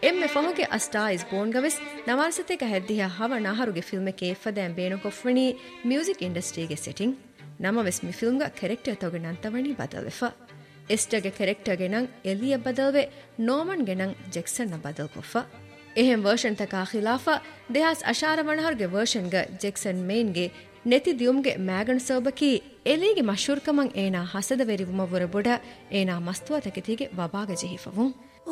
ಎಮ್ಮೆ ಫಹುಗೆ a star is born ಗವಿಸ್ ನವಾಸತೆಗ ಹೆದ್ದಿಹ ಹವ ನಹರುಗೆ ಫಿಲ್ಮೆಕೆ ಫದೆಂ ಬೇಣು ಕೊಫ್ವಣಿ music ಇಂಡಸ್ಟ್ರಿಗೆ ಸೆಟ್ಟಿಂಗ್ ನಮವೆಸ್ ಮಿ ಫಿಲ್ಮ್ಗ ಕೆರೆಕ್ಟರ್ ತೊಗೆ ನಂತವಣಿ ಬದಲ್ವೆಫ ಎಸ್ಟಗೆ ಕೆರೆಕ್ಟರ್ಗೆ ನಂ ಎಲಿಯ ಬದಲ್ವೆ ನೋಮನ್ಗೆ ನಂ ಜೆಕ್ಸನ್ನ ಬದಲ್ ಕೊಫ ಎಹೆಂ ವರ್ಷನ್ ತಕ ಖಿಲಾಫಾ ದೇಹಾಸ್ ಅಶಾರವಣಹರ್ಗೆ ವರ್ಷನ್ಗ ಜೆಕ್ಸನ್ ಮೇನ್ಗೆ ನೆತಿ ದಿಯುಮ್ಗೆ ಮ್ಯಾಗಣ್ ಸೋಬಕಿ ಎಲಿಗೆ ಮಶೂರ್ಕಮಂ ಏನಾ ಹಸದ ವೆರಿವುಮ ವರ ಬೊಡ ಏನಾ ಮಸ್ತುವ ತಕಿತಿಗೆ ವಬಾಗ ಜೆಹಿಫವು